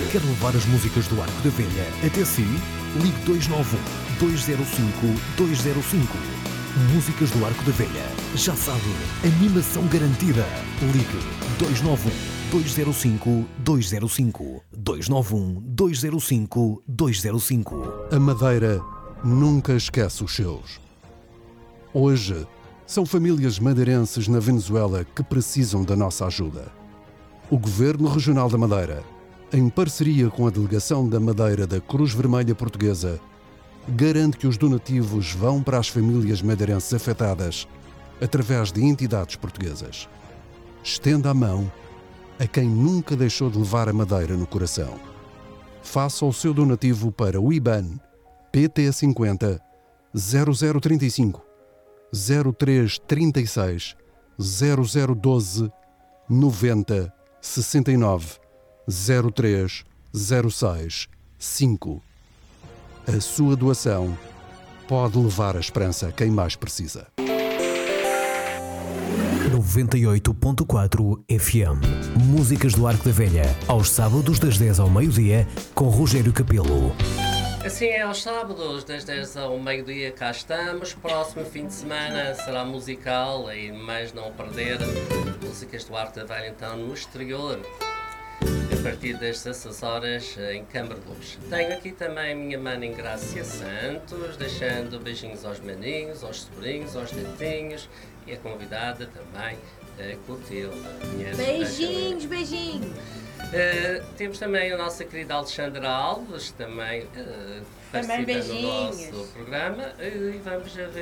Quer levar as músicas do Arco da Velha até si? Ligue 291-205-205. Músicas do Arco da Velha. Já sabe, animação garantida. Ligue 291-205-205. 291-205-205. A Madeira nunca esquece os seus. Hoje, são famílias madeirenses na Venezuela que precisam da nossa ajuda. O Governo Regional da Madeira, em parceria com a Delegação da Madeira da Cruz Vermelha Portuguesa, garante que os donativos vão para as famílias madeirenses afetadas através de entidades portuguesas. Estenda a mão a quem nunca deixou de levar a Madeira no coração. Faça o seu donativo para o IBAN PT 50 0035 0336 0012 90 69 03 06 5. A sua doação pode levar a esperança a quem mais precisa. 98.4 FM. Músicas do Arco da Velha. Aos sábados das 10 ao meio-dia, com Rogério Capelo. Assim é, aos sábados, das 10 ao meio-dia, cá estamos. Próximo fim de semana será musical, e mais não perder, músicas do Arco da Velha, então, no exterior, a partir das 16 horas, em Câmara de Luz. Tenho aqui também a minha mana Ingrácia Santos, deixando beijinhos aos maninhos, aos sobrinhos, aos netinhos, e a convidada também, a Clotilde. Beijinhos, beijinhos. Temos também a nossa querida Alexandra Alves, também participa no nosso programa, e vamos a ver